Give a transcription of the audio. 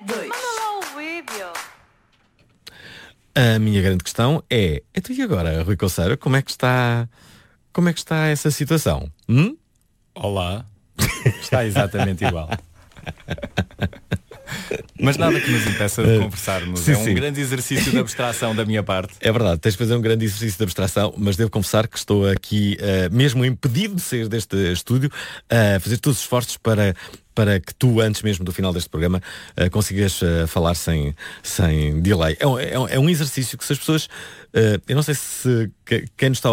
2. Manda lá o vídeo. A minha grande questão é, então e agora, Rui Coceiro, como é que está essa situação? Olá. Está exatamente igual. Mas nada que nos impeça de conversarmos. Sim, é um sim. grande exercício de abstração da minha parte. É verdade, tens de fazer um grande exercício de abstração, mas devo confessar que estou aqui, mesmo impedido de sair deste estúdio, a fazer todos os esforços para que tu, antes mesmo do final deste programa, consigas falar sem delay. É um exercício que, se as pessoas... eu não sei se quem nos está a